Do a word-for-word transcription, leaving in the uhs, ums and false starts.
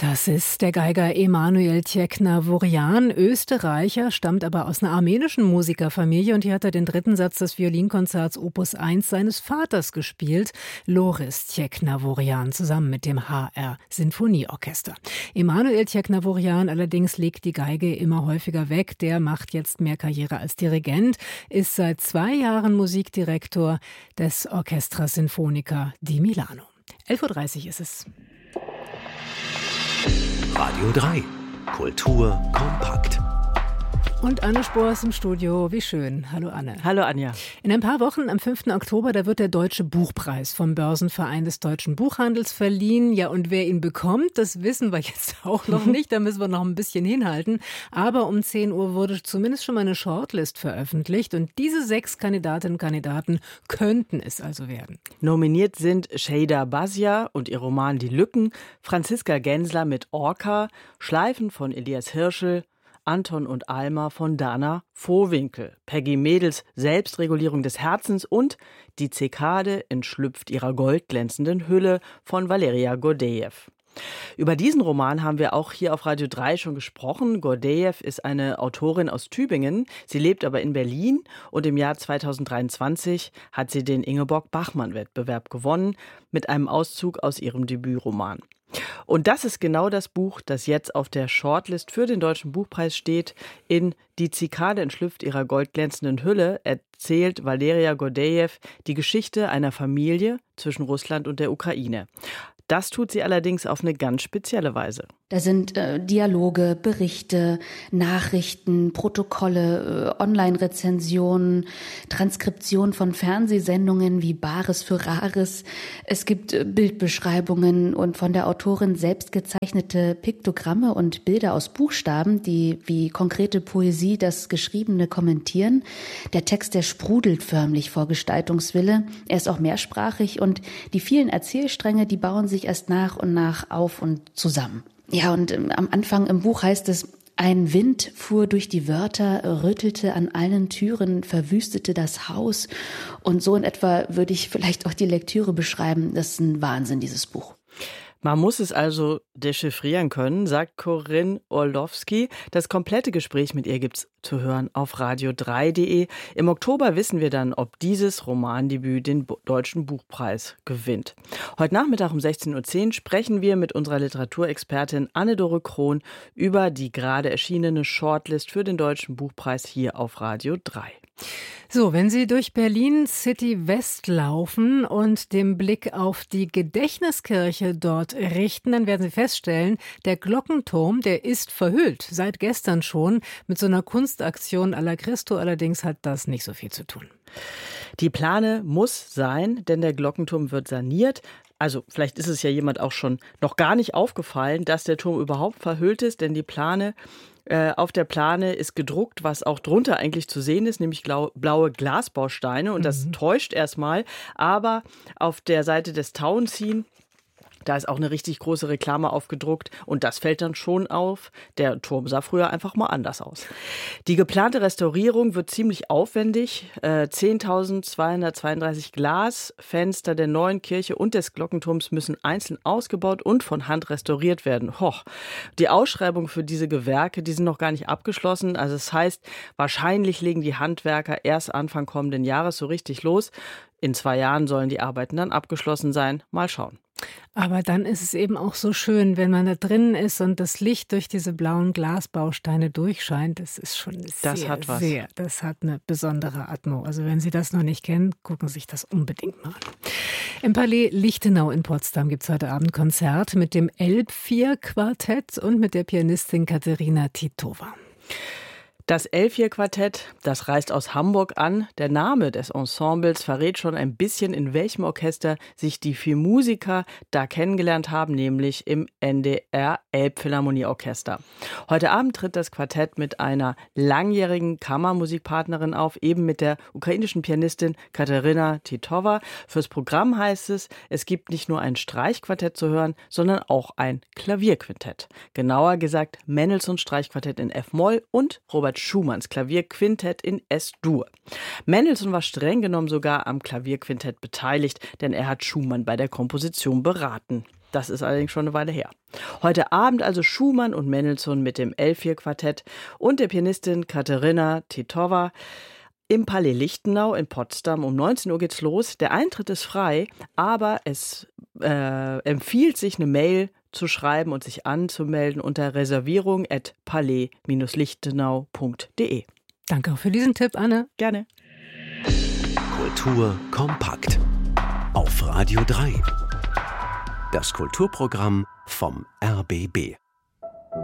Das ist der Geiger Emanuel Tjeknavorian, Österreicher, stammt aber aus einer armenischen Musikerfamilie und hier hat er den dritten Satz des Violinkonzerts Opus eins seines Vaters gespielt, Loris Tjeknavorian, zusammen mit dem H R Sinfonieorchester. Emanuel Tjeknavorian allerdings legt die Geige immer häufiger weg. Der macht jetzt mehr Karriere als Dirigent, ist seit zwei Jahren Musikdirektor des Orchestra Sinfonica di Milano. elf Uhr dreißig ist es. Radio drei. Kultur kompakt. Und Anne Spohr ist im Studio. Wie schön. Hallo Anne. Hallo Anja. In ein paar Wochen, am fünften Oktober, da wird der Deutsche Buchpreis vom Börsenverein des Deutschen Buchhandels verliehen. Ja, und wer ihn bekommt, das wissen wir jetzt auch noch nicht. Da müssen wir noch ein bisschen hinhalten. Aber um zehn Uhr wurde zumindest schon mal eine Shortlist veröffentlicht. Und diese sechs Kandidatinnen und Kandidaten könnten es also werden. Nominiert sind Şeyda Bazia und ihr Roman Die Lücken, Franziska Gensler mit Orca, Schleifen von Elias Hirschel, Anton und Alma von Dana Vohwinkel, Peggy Mädels Selbstregulierung des Herzens und Die Zikade entschlüpft ihrer goldglänzenden Hülle von Valeria Gordejew. Über diesen Roman haben wir auch hier auf Radio drei schon gesprochen. Gordejew ist eine Autorin aus Tübingen. Sie lebt aber in Berlin und im Jahr zweitausenddreiundzwanzig hat sie den Ingeborg-Bachmann-Wettbewerb gewonnen mit einem Auszug aus ihrem Debütroman. Und das ist genau das Buch, das jetzt auf der Shortlist für den Deutschen Buchpreis steht. In Die Zikade entschlüpft ihrer goldglänzenden Hülle erzählt Valeria Gordejew die Geschichte einer Familie zwischen Russland und der Ukraine. Das tut sie allerdings auf eine ganz spezielle Weise. Da sind äh, Dialoge, Berichte, Nachrichten, Protokolle, äh, Online-Rezensionen, Transkription von Fernsehsendungen wie Bares für Rares. Es gibt äh, Bildbeschreibungen und von der Autorin selbst gezeichnete Piktogramme und Bilder aus Buchstaben, die wie konkrete Poesie das Geschriebene kommentieren. Der Text, der sprudelt förmlich vor Gestaltungswille. Er ist auch mehrsprachig und die vielen Erzählstränge, die bauen sich erst nach und nach auf und zusammen. Ja, und ähm, am Anfang im Buch heißt es, ein Wind fuhr durch die Wörter, rüttelte an allen Türen, verwüstete das Haus. Und so in etwa würde ich vielleicht auch die Lektüre beschreiben. Das ist ein Wahnsinn, dieses Buch. Man muss es also dechiffrieren können, sagt Corinne Orlowski. Das komplette Gespräch mit ihr gibt's zu hören auf radio drei punkt de. Im Oktober wissen wir dann, ob dieses Romandebüt den Deutschen Buchpreis gewinnt. Heute Nachmittag um sechzehn Uhr zehn sprechen wir mit unserer Literaturexpertin Anne-Dore Krohn über die gerade erschienene Shortlist für den Deutschen Buchpreis hier auf Radio drei. So, wenn Sie durch Berlin City West laufen und den Blick auf die Gedächtniskirche dort richten, dann werden Sie feststellen, der Glockenturm, der ist verhüllt, seit gestern schon. Mit so einer Kunstaktion à la Christo allerdings hat das nicht so viel zu tun. Die Plane muss sein, denn der Glockenturm wird saniert. Also vielleicht ist es ja jemand auch schon noch gar nicht aufgefallen, dass der Turm überhaupt verhüllt ist, denn die Plane Äh, auf der Plane ist gedruckt, was auch drunter eigentlich zu sehen ist, nämlich glau- blaue Glasbausteine. Und das mhm. täuscht erstmal. Aber auf der Seite des Tauentzien, da ist auch eine richtig große Reklame aufgedruckt. Und das fällt dann schon auf. Der Turm sah früher einfach mal anders aus. Die geplante Restaurierung wird ziemlich aufwendig. Äh, zehntausendzweihundertzweiunddreißig Glasfenster der neuen Kirche und des Glockenturms müssen einzeln ausgebaut und von Hand restauriert werden. Hoch. Die Ausschreibungen für diese Gewerke, die sind noch gar nicht abgeschlossen. Also das heißt, wahrscheinlich legen die Handwerker erst Anfang kommenden Jahres so richtig los. In zwei Jahren sollen die Arbeiten dann abgeschlossen sein. Mal schauen. Aber dann ist es eben auch so schön, wenn man da drinnen ist und das Licht durch diese blauen Glasbausteine durchscheint. Das ist schon das sehr, hat was. sehr, das hat eine besondere Atmo. Also wenn Sie das noch nicht kennen, gucken Sie sich das unbedingt mal an. Im Palais Lichtenau in Potsdam gibt es heute Abend Konzert mit dem Elbphir-Quartett und mit der Pianistin Katerina Titova. Das Elbphir-Quartett, das reist aus Hamburg an. Der Name des Ensembles verrät schon ein bisschen, in welchem Orchester sich die vier Musiker da kennengelernt haben, nämlich im N D R Elbphilharmonieorchester. Heute Abend tritt das Quartett mit einer langjährigen Kammermusikpartnerin auf, eben mit der ukrainischen Pianistin Katerina Titova. Fürs Programm heißt es, es gibt nicht nur ein Streichquartett zu hören, sondern auch ein Klavierquintett. Genauer gesagt Mendelssohn Streichquartett in F-Moll und Robert Schumanns Klavierquintett in S-Dur. Mendelssohn war streng genommen sogar am Klavierquintett beteiligt, denn er hat Schumann bei der Komposition beraten. Das ist allerdings schon eine Weile her. Heute Abend also Schumann und Mendelssohn mit dem L vier Quartett und der Pianistin Kateryna Titova im Palais Lichtenau in Potsdam. Um neunzehn Uhr geht's los. Der Eintritt ist frei, aber es äh, empfiehlt sich, eine Mail zu schreiben und sich anzumelden unter reservierung at palais lichtenau punkt de. Danke auch für diesen Tipp, Anne. Gerne. Kultur kompakt. Auf Radio drei. Das Kulturprogramm vom R B B.